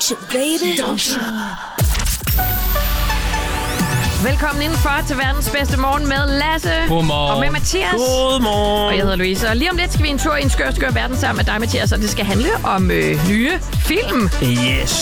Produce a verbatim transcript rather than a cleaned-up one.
Don't you, baby? Don't you? Velkommen indenfor til verdens bedste morgen med Lasse. Godmorgen. Og med Mathias. Godmorgen. Og jeg hedder Louise. Og lige om lidt skal vi en tur i en skør, skør verden sammen med dig, Mathias. Og det skal handle om øh, nye film. Yes.